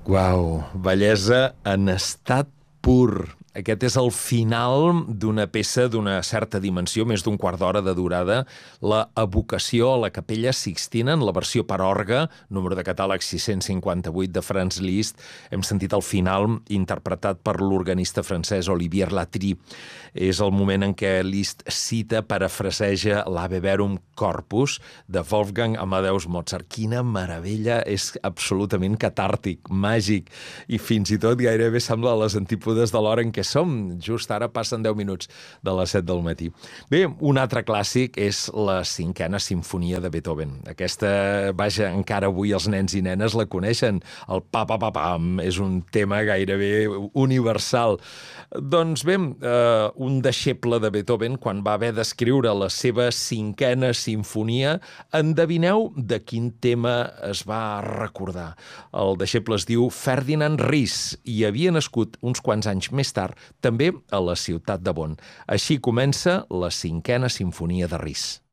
Uau, bellesa en estat pur. Aquest és el final d'una peça d'una certa dimensió, més d'un quart d'hora de durada, la evocació a la Capella Sixtina, en la versió per orgue, número de catàleg 658 de Franz Liszt. Hem sentit el final interpretat per l'organista francès Olivier Latry. És el moment en què Liszt cita, parafraseja l'Ave Verum Corpus de Wolfgang Amadeus Mozart. Quina meravella, és absolutament catàrtic, màgic, i fins i tot gairebé sembla a les antípodes de l'hora en què som. Just ara passen 10 minuts de les 7 del matí. Bé, un altre clàssic és la cinquena simfonia de Beethoven. Aquesta, vaja, encara avui els nens i nenes la coneixen. El pa-pa-pa-pam és un tema gairebé universal. Doncs bé, un deixeble de Beethoven, quan va haver d'escriure la seva cinquena simfonia, endevineu de quin tema es va recordar. El deixeble es diu Ferdinand Ries i havia nascut uns quants anys més tard també a la ciutat de Bonn. Així comença la cinquena simfonia de Ries.